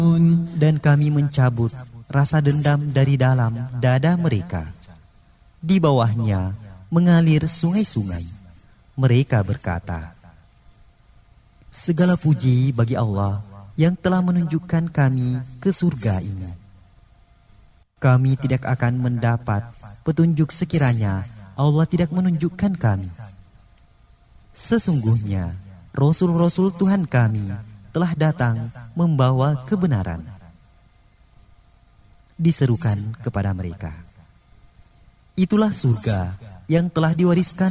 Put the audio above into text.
Dan kami mencabut rasa dendam dari dalam dada mereka. Di bawahnya mengalir sungai-sungai. Mereka berkata, segala puji bagi Allah yang telah menunjukkan kami ke surga ini. Kami tidak akan mendapat petunjuk sekiranya Allah tidak menunjukkan kami. Sesungguhnya Rasul-Rasul Tuhan kami telah datang membawa kebenaran. Diserukan kepada mereka, itulah surga yang telah diwariskan